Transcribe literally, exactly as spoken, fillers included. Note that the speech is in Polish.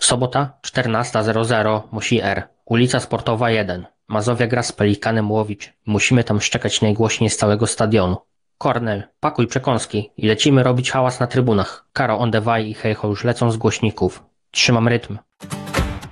Sobota, czternasta zero zero, Musi R. Ulica Sportowa jeden. Mazowia gra z Pelikanem Łowicz. Musimy tam szczekać najgłośniej z całego stadionu. Kornel, pakuj przekąski i lecimy robić hałas na trybunach. Karo on the Wye i Hejho już lecą z głośników. Trzymam rytm.